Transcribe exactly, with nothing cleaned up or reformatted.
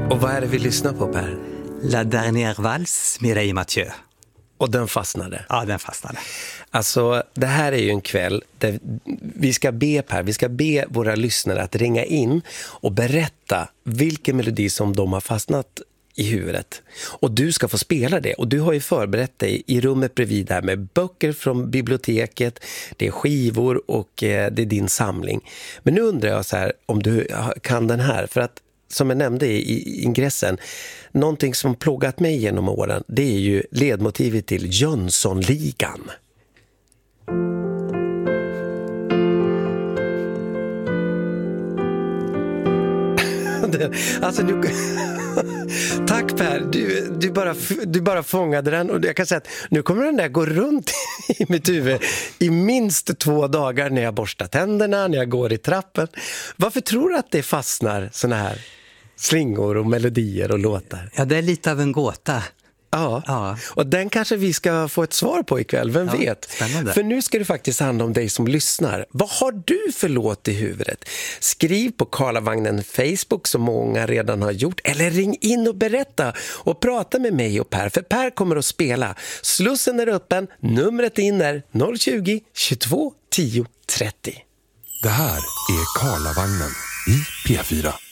Och vad är det vi lyssnar på, Per? La dernière valse, Mireille Mathieu. Och den fastnade. Ja, den fastnade. Alltså, det här är ju en kväll där vi ska be, Per, vi ska be våra lyssnare att ringa in och berätta vilken melodi som de har fastnat i huvudet. Och du ska få spela det. Och du har ju förberett dig i rummet bredvid där med böcker från biblioteket, det är skivor och eh, det är din samling. Men nu undrar jag så här, om du kan den här, för att som jag nämnde i ingressen, någonting som plågat mig genom åren, det är ju ledmotivet till Jönssonligan. Alltså nu... Tack Per, du, du, bara, du bara fångade den och jag kan säga att nu kommer den där gå runt i mitt huvud i minst två dagar när jag borstar tänderna, när jag går i trappen. Varför tror du att det fastnar såna här slingor och melodier och låtar? Ja, det är lite av en gåta. Ja. Ja, och den kanske vi ska få ett svar på ikväll, vem ja, vet? Spännande. För nu ska det faktiskt handla om dig som lyssnar. Vad har du för låt i huvudet? Skriv på Karlavagnen Facebook som många redan har gjort, eller ring in och berätta och prata med mig och Per, för Per kommer att spela. Slussen är öppen, numret in är noll tjugo, tjugotvå, tio, trettio. Det här är Karlavagnen i P fyra.